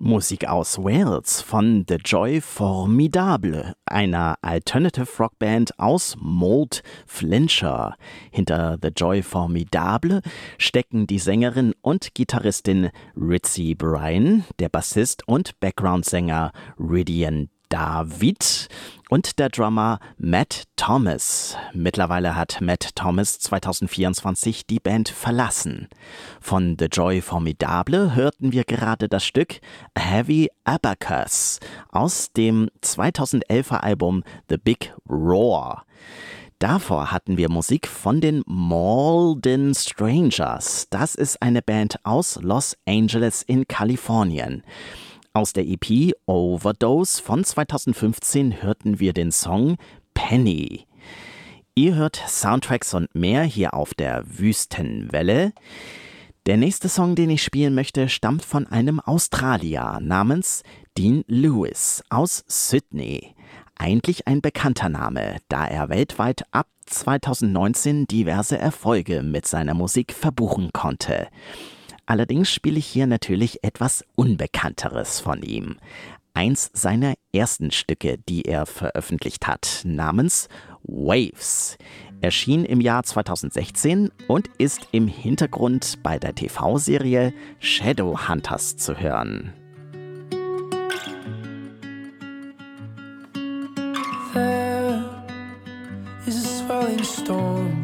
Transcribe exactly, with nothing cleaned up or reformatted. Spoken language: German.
Musik aus Wales von The Joy Formidable, einer Alternative Rockband aus Mold, Flintshire. Hinter The Joy Formidable stecken die Sängerin und Gitarristin Ritzy Bryan, der Bassist und Background-Sänger Rydian David und der Drummer Matt Thomas. Mittlerweile hat Matt Thomas zwanzig vierundzwanzig die Band verlassen. Von The Joy Formidable hörten wir gerade das Stück A Heavy Abacus aus dem zweitausendelfer Album The Big Roar. Davor hatten wir Musik von den Malden Strangers. Das ist eine Band aus Los Angeles in Kalifornien. Aus der E P Overdose von zweitausendfünfzehn hörten wir den Song Penny. Ihr hört Soundtracks und mehr hier auf der Wüstenwelle. Der nächste Song, den ich spielen möchte, stammt von einem Australier namens Dean Lewis aus Sydney. Eigentlich ein bekannter Name, da er weltweit ab zweitausendneunzehn diverse Erfolge mit seiner Musik verbuchen konnte. Allerdings spiele ich hier natürlich etwas Unbekannteres von ihm. Eins seiner ersten Stücke, die er veröffentlicht hat, namens Waves, erschien im Jahr zweitausendsechzehn und ist im Hintergrund bei der T V-Serie Shadowhunters zu hören. There is a swelling storm.